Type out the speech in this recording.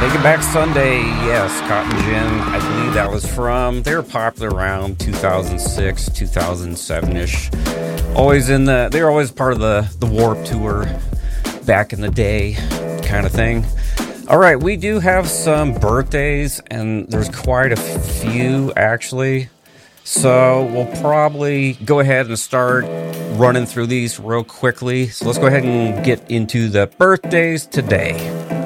Take It Back Sunday, yes, Cotton Gin. I believe that was from, they were popular around 2006, 2007-ish. They were always part of the Warped Tour back in the day kind of thing. All right, we do have some birthdays, and there's quite a few, actually. So we'll probably go ahead and start running through these real quickly. So let's go ahead and get into the birthdays today.